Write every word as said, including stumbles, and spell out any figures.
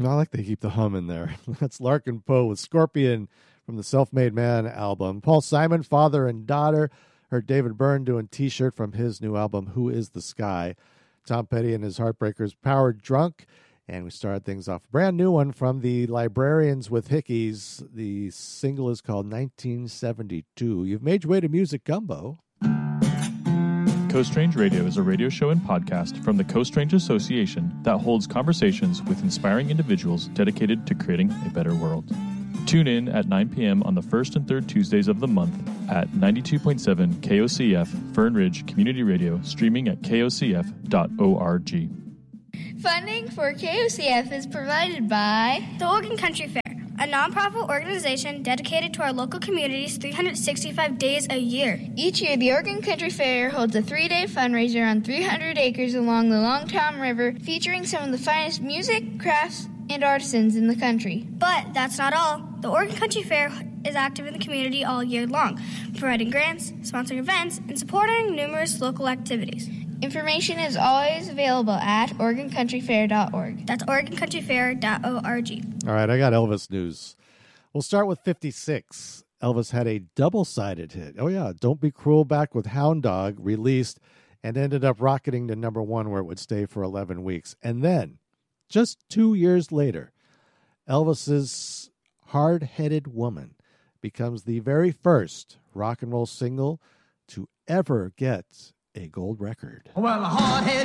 I like they keep the hum in there. That's Larkin Poe with Scorpion from the Self-Made Man album. Paul Simon, Father and Daughter. Heard David Byrne doing T-shirt from his new album, Who is the Sky? Tom Petty and his Heartbreakers, Power Drunk. And we started things off. A brand new one from the Librarians with Hickeys. The single is called nineteen seventy-two. You've made your way to Music Gumbo. Coast Range Radio is a radio show and podcast from the Coast Range Association that holds conversations with inspiring individuals dedicated to creating a better world. Tune in at nine p.m. on the first and third Tuesdays of the month at ninety-two point seven K O C F Fern Ridge Community Radio, streaming at K O C F dot org. Funding for K O C F is provided by the Oregon Country Fair, a nonprofit organization dedicated to our local communities three hundred sixty-five days a year. Each year, the Oregon Country Fair holds a three-day fundraiser on three hundred acres along the Longtom River, featuring some of the finest music, crafts, and artisans in the country. But that's not all. The Oregon Country Fair is active in the community all year long, providing grants, sponsoring events, and supporting numerous local activities. Information is always available at Oregon Country Fair dot org. That's Oregon Country Fair dot org. All right, I got Elvis news. We'll start with fifty-six. Elvis had a double-sided hit. Oh, yeah, Don't Be Cruel back with Hound Dog, released, and ended up rocketing to number one, where it would stay for eleven weeks. And then, just two years later, Elvis's Hard-Headed Woman becomes the very first rock and roll single to ever get a gold record. Well, a hard-headed